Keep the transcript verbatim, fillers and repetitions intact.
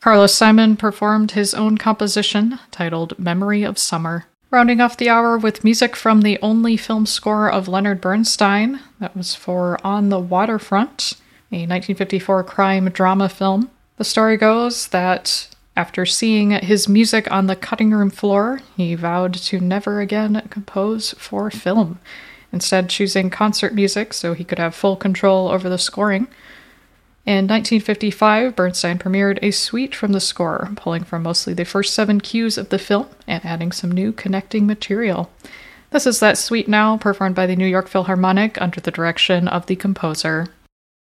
Carlos Simon performed his own composition titled Memory of Summer. Rounding off the hour with music from the only film score of Leonard Bernstein, that was for On the Waterfront, a nineteen fifty-four crime drama film. The story goes that after seeing his music on the cutting room floor, he vowed to never again compose for film, instead choosing concert music so he could have full control over the scoring. In nineteen fifty-five, Bernstein premiered a suite from the score, pulling from mostly the first seven cues of the film and adding some new connecting material. This is that suite now, performed by the New York Philharmonic under the direction of the composer